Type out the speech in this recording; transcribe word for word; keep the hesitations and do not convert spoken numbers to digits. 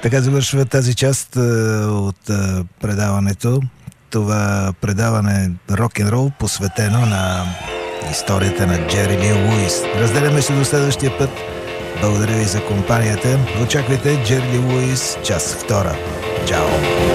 Така завършва тази част от предаването. Това предаване рок-н-рол, посветено на историята на Джери Ли Луис. Разделяме се до следващия път. Благодаря ви за компанията. Очаквайте Джери Ли Луис, част втора. Чао!